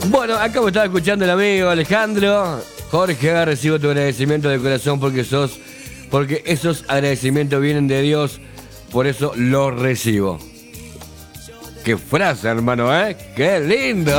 Bueno, acá me estaba escuchando el amigo Alejandro. Jorge, recibo tu agradecimiento de corazón porque esos agradecimientos vienen de Dios, por eso los recibo. Qué frase, hermano, ¿eh? ¡Qué lindo!